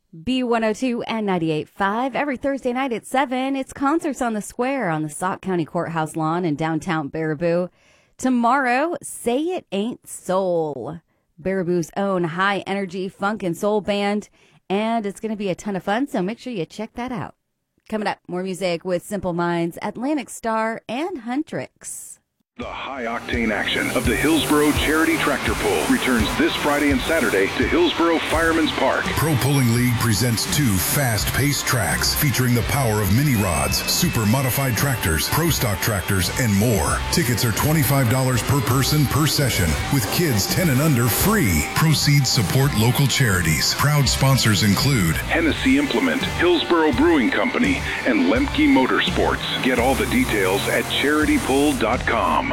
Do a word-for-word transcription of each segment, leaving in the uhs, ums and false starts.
B one oh two and ninety-eight point five. Every Thursday night at seven, it's Concerts on the Square on the Sauk County Courthouse lawn in downtown Baraboo. Tomorrow, Say It Ain't Soul, Baraboo's own high-energy funk and soul band, and it's going to be a ton of fun, so make sure you check that out. Coming up, more music with Simple Minds, Atlantic Star, and Huntrix. The high-octane action of the Hillsboro Charity Tractor Pull returns this Friday and Saturday to Hillsboro Fireman's Park. Pro Pulling League presents two fast-paced tracks featuring the power of mini rods, super modified tractors, pro stock tractors, and more. Tickets are twenty-five dollars per person per session, with kids ten and under free. Proceeds support local charities. Proud sponsors include Hennessy Implement, Hillsboro Brewing Company, and Lemke Motorsports. Get all the details at charity pull dot com.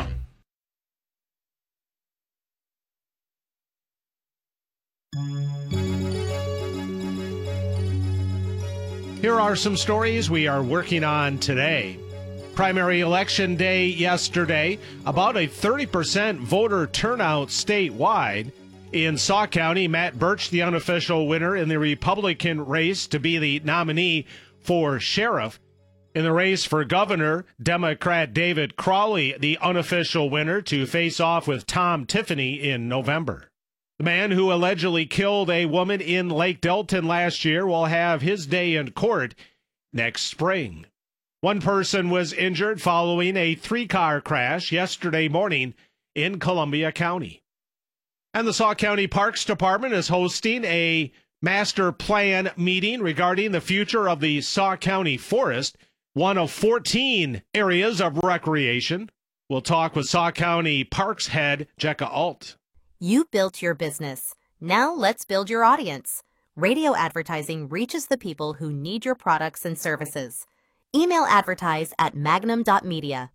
Here are some stories we are working on today. Primary election day yesterday, about a thirty percent voter turnout statewide. In Sauk County, Matt Birch, the unofficial winner in the Republican race to be the nominee for sheriff. In the race for governor, Democrat David Crawley, the unofficial winner, to face off with Tom Tiffany in November. The man who allegedly killed a woman in Lake Delton last year will have his day in court next spring. One person was injured following a three-car crash yesterday morning in Columbia County. And the Sauk County Parks Department is hosting a master plan meeting regarding the future of the Sauk County Forest, one of fourteen areas of recreation. We'll talk with Sauk County Parks head Jekka Alt. You built your business. Now let's build your audience. Radio advertising reaches the people who need your products and services. Email advertise at magnum dot media.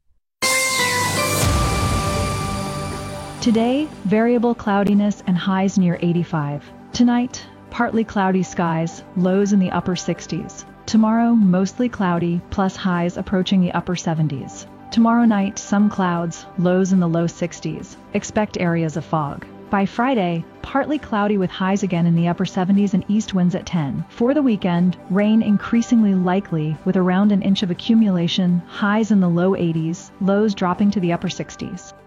Today, variable cloudiness and highs near eighty-five. Tonight, partly cloudy skies, lows in the upper sixties. Tomorrow, mostly cloudy, plus highs approaching the upper seventies. Tomorrow night, some clouds, lows in the low sixties. Expect areas of fog. By Friday, partly cloudy with highs again in the upper seventies and east winds at ten. For the weekend, rain increasingly likely with around an inch of accumulation, highs in the low eighties, lows dropping to the upper sixties.